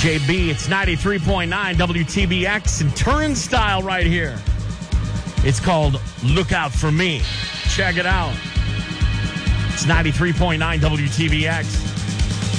JB, it's 93.9 WTBX and Turnstile right here. It's called Look Out For Me. Check it out. It's 93.9 WTBX.